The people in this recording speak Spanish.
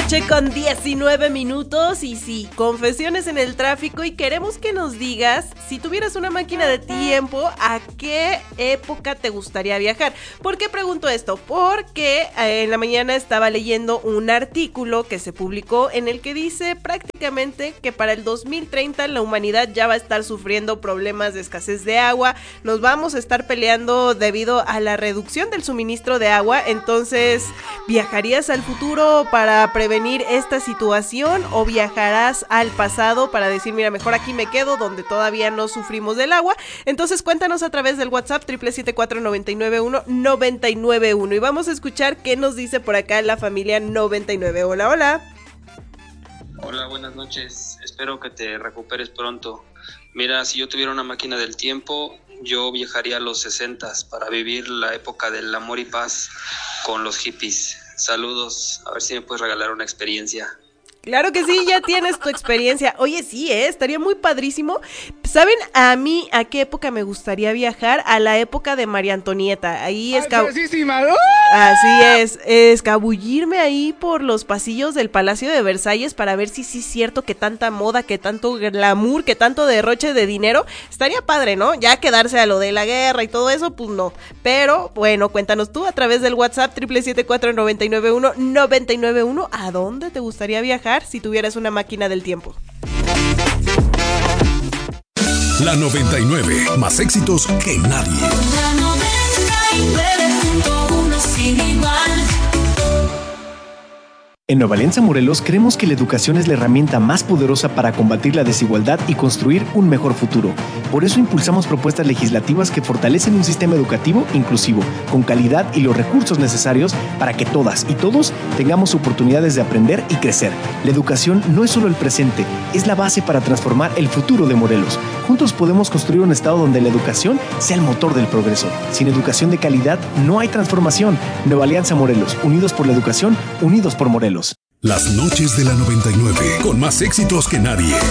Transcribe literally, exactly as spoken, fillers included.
noche con diecinueve minutos y sí, confesiones en el tráfico y queremos que nos digas si tuvieras una máquina de tiempo, ¿a qué época te gustaría viajar? ¿Por qué pregunto esto? Porque eh, en la mañana estaba leyendo un artículo que se publicó en el que dice prácticamente que para el dos mil treinta la humanidad ya va a estar sufriendo problemas de escasez de agua, nos vamos a estar peleando debido a la reducción del suministro de agua. Entonces, ¿viajarías al futuro para prevenir esta situación o viajarás al pasado para decir, mira, mejor aquí me quedo donde todavía no sufrimos del agua? Entonces cuéntanos a través del WhatsApp triple siete cuatro nueve nueve uno nueve nueve uno y vamos a escuchar qué nos dice por acá la familia noventa y nueve. Hola, hola. Hola, buenas noches. Espero que te recuperes pronto. Mira, si yo tuviera una máquina del tiempo, yo viajaría a los sesentas para vivir la época del amor y paz con los hippies. Saludos, a ver si me puedes regalar una experiencia. Claro que sí, ya tienes tu experiencia. Oye, sí, ¿eh? Estaría muy padrísimo. ¿Saben a mí a qué época me gustaría viajar? A la época de María Antonieta. Ahí es... Esca... Así es, escabullirme ahí por los pasillos del Palacio de Versalles para ver si sí es cierto que tanta moda, que tanto glamour, que tanto derroche de dinero. Estaría padre, ¿no? Ya quedarse a lo de la guerra y todo eso, pues no. Pero, bueno, cuéntanos tú a través del WhatsApp triple siete cuatro nueve nueve uno nueve nueve uno. ¿A dónde te gustaría viajar si tuvieras una máquina del tiempo? La noventa y nueve, más éxitos que nadie. La noventa y nueve punto uno sin igual. En Nueva Alianza Morelos creemos que la educación es la herramienta más poderosa para combatir la desigualdad y construir un mejor futuro. Por eso impulsamos propuestas legislativas que fortalecen un sistema educativo inclusivo, con calidad y los recursos necesarios para que todas y todos tengamos oportunidades de aprender y crecer. La educación no es solo el presente, es la base para transformar el futuro de Morelos. Juntos podemos construir un estado donde la educación sea el motor del progreso. Sin educación de calidad no hay transformación. Nueva Alianza Morelos, unidos por la educación, unidos por Morelos. Las noches de la noventa y nueve, con más éxitos que nadie.